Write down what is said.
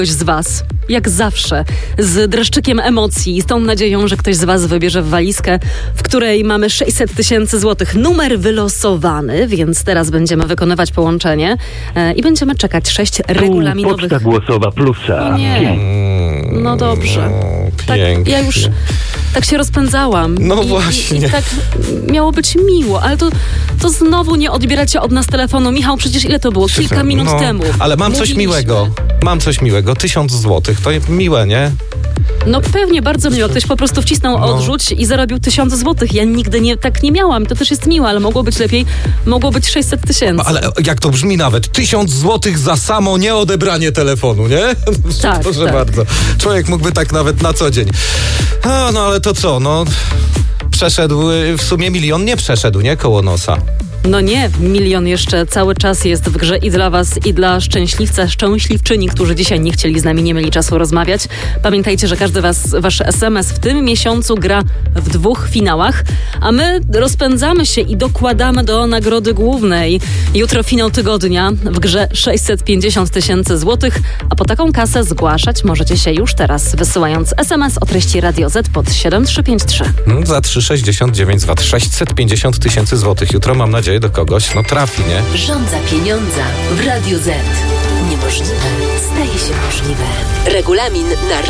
Ktoś z was, jak zawsze, z dreszczykiem emocji i z tą nadzieją, że ktoś z was wybierze walizkę, w której mamy 600 000 złotych. Numer wylosowany, więc teraz będziemy wykonywać połączenie i będziemy czekać 6 regulaminowych... Poczta głosowa plusa. O nie. No dobrze. Tak, ja już tak się rozpędzałam. No właśnie. I tak miało być miło, ale to znowu nie odbieracie od nas telefonu. Michał, przecież ile to było? Kilka minut temu. Ale mam coś miłego. 1000 złotych. To miłe, nie? No pewnie, bardzo miło. Ktoś po prostu wcisnął odrzuć i zarobił 1000 złotych. Ja nigdy tak nie miałam. To też jest miłe, ale mogło być lepiej. Mogło być 600 000. Ale jak to brzmi nawet? 1000 złotych za samo nieodebranie telefonu, nie? Tak, Proszę tak. bardzo. Człowiek mógłby tak nawet na co dzień. No ale to co? Przeszedł, w sumie 1 000 000 nie przeszedł, nie? Koło nosa. No nie, 1 000 000 jeszcze cały czas jest w grze i dla was, i dla szczęśliwczyni, którzy dzisiaj nie chcieli z nami, nie mieli czasu rozmawiać. Pamiętajcie, że każdy wasz SMS w tym miesiącu gra w 2 finałach, a my rozpędzamy się i dokładamy do nagrody głównej. Jutro finał tygodnia, w grze 650 000 złotych, a po taką kasę zgłaszać możecie się już teraz, wysyłając SMS o treści Radio Z pod 7353. Za 3,69 z VAT 650 000 złotych. Jutro mam nadzieję do kogoś, trafi, nie? Rządza pieniądza w Radiu Z. Niemożliwe staje się możliwe. Regulamin na